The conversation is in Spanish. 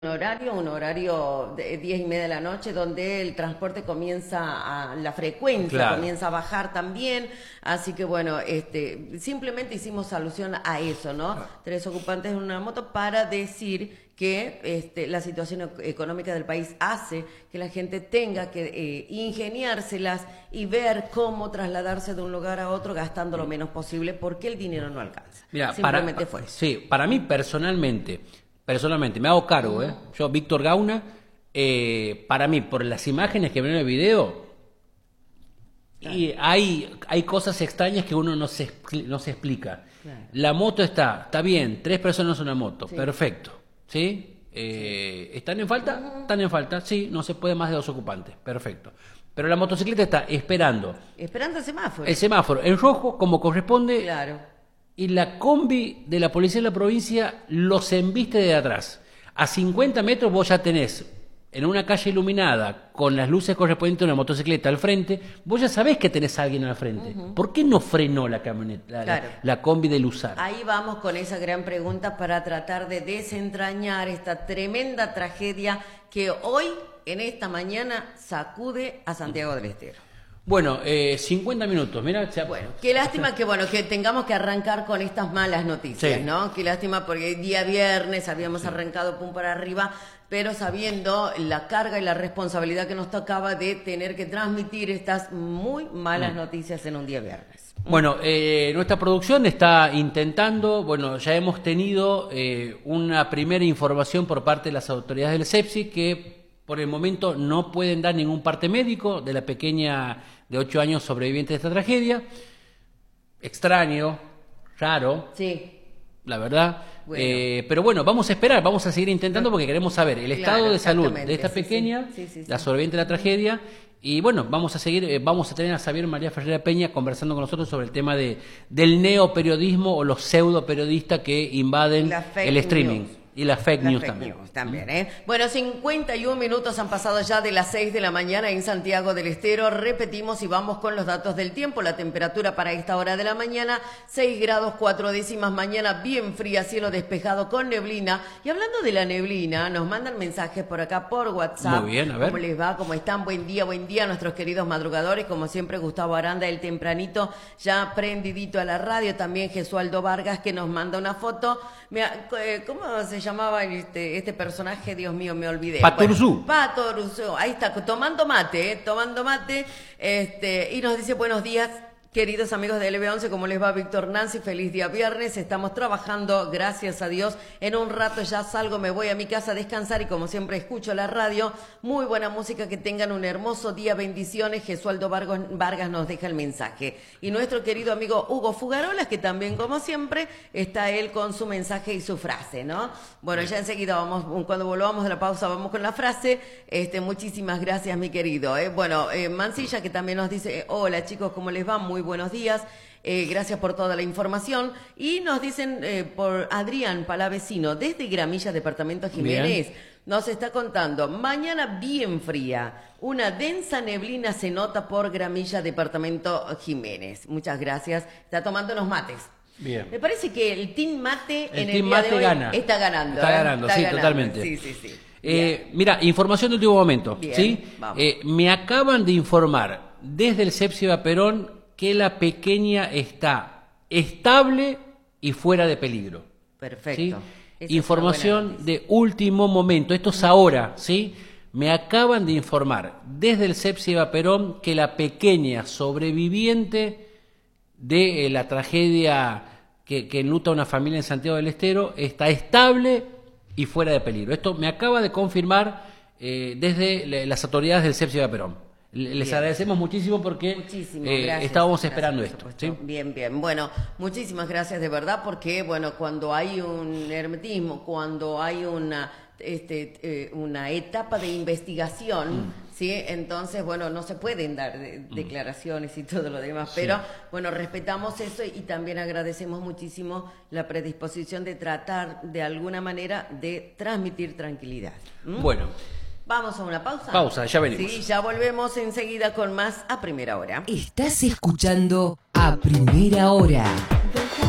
Un horario de 10:30 de la noche, donde el transporte la frecuencia comienza a bajar también, así que bueno, simplemente hicimos alusión a eso, ¿no? 3 ocupantes en una moto para decir que la situación económica del país hace que la gente tenga que ingeniárselas y ver cómo trasladarse de un lugar a otro gastando lo menos posible, porque el dinero no alcanza. Mira, simplemente fue eso. Sí, para mí personalmente, me hago cargo, yo, Víctor Gauna, para mí, por las imágenes que ven en el video, y hay cosas extrañas que uno no se explica. Claro. La moto está bien, 3 personas en una moto, sí. Perfecto, ¿sí? ¿Están en falta? Están en falta, sí, no se puede más de 2 ocupantes, perfecto. Pero la motocicleta está esperando. Esperando el semáforo. El semáforo, en rojo, como corresponde. Claro. Y la combi de la policía de la provincia los embiste de atrás. A 50 metros vos ya tenés, en una calle iluminada, con las luces correspondientes a una motocicleta al frente, vos ya sabés que tenés a alguien al frente. ¿Por qué no frenó la camioneta, claro, la combi de Luzar? Ahí vamos con esa gran pregunta para tratar de desentrañar esta tremenda tragedia que hoy, en esta mañana, sacude a Santiago del Estero. Bueno, 50 minutos, mira. Bueno, qué lástima que tengamos que arrancar con estas malas noticias, sí, ¿no? Qué lástima porque el día viernes habíamos arrancado pum para arriba, pero sabiendo la carga y la responsabilidad que nos tocaba de tener que transmitir estas muy malas noticias en un día viernes. Bueno, nuestra producción está intentando, ya hemos tenido una primera información por parte de las autoridades del CEPSI que por el momento no pueden dar ningún parte médico de la pequeña de 8 años sobreviviente de esta tragedia. Extraño, raro, sí, la verdad. Bueno. Pero bueno, vamos a esperar, vamos a seguir intentando porque queremos saber el estado de salud de esta pequeña, la sobreviviente de la tragedia. Y bueno, vamos a tener a Xavier María Ferreira Peña conversando con nosotros sobre el tema del neoperiodismo o los pseudoperiodistas que invaden el streaming. Y las fake news también. Bueno, 51 minutos han pasado ya de las 6 de la mañana en Santiago del Estero. Repetimos y vamos con los datos del tiempo. La temperatura para esta hora de la mañana, 6 grados 4 décimas. Mañana bien fría, cielo despejado con neblina. Y hablando de la neblina, nos mandan mensajes por acá por WhatsApp. Muy bien, a ver. ¿Cómo les va? ¿Cómo están? Buen día, nuestros queridos madrugadores. Como siempre, Gustavo Aranda, el tempranito, ya prendidito a la radio. También Jesualdo Vargas, que nos manda una foto. Mira, ¿cómo se llamaba este personaje? Dios mío, me olvidé. Patoruzú. Patoruzú, ahí está, tomando mate, y nos dice: buenos días, queridos amigos de LB11, ¿cómo les va? Víctor, Nancy, feliz día viernes, estamos trabajando, gracias a Dios, en un rato ya salgo, me voy a mi casa a descansar y como siempre escucho la radio, muy buena música, que tengan un hermoso día, bendiciones. Jesualdo Vargas nos deja el mensaje. Y nuestro querido amigo Hugo Fugarolas, que también como siempre está él con su mensaje y su frase, ¿no? Bueno, ya enseguida cuando volvamos de la pausa vamos con la frase. Muchísimas gracias, mi querido. Bueno, Mancilla, que también nos dice: hola chicos, ¿cómo les va? Muy buenos días, gracias por toda la información. Y nos dicen por Adrián Palavecino, desde Gramilla, departamento Jiménez, bien, nos está contando: mañana bien fría, una densa neblina se nota por Gramilla, departamento Jiménez. Muchas gracias, está tomando unos mates. Bien. Me parece que el Team Mate en el Team día Mate de hoy gana. está ganando. Está ganando, sí, totalmente. Sí. Mira, información de último momento. Bien, ¿sí? Me acaban de informar desde el CEPSI Perón que la pequeña está estable y fuera de peligro. Perfecto. ¿Sí? Información de último momento. Esto es ahora, ¿sí? Me acaban de informar desde el CEPSI Perón que la pequeña sobreviviente de la tragedia que enluta a una familia en Santiago del Estero está estable y fuera de peligro. Esto me acaba de confirmar desde las autoridades del CEPSI Perón. Les agradecemos muchísimo porque estábamos esperando esto. ¿Sí? Bien. Bueno, muchísimas gracias de verdad, porque cuando hay un hermetismo, cuando hay una etapa de investigación, ¿sí? Entonces, no se pueden dar declaraciones y todo lo demás, sí, pero respetamos eso y también agradecemos muchísimo la predisposición de tratar de alguna manera de transmitir tranquilidad. Bueno. Vamos a una pausa. Pausa, ya venimos. Sí, ya volvemos enseguida con más A Primera Hora. Estás escuchando A Primera Hora.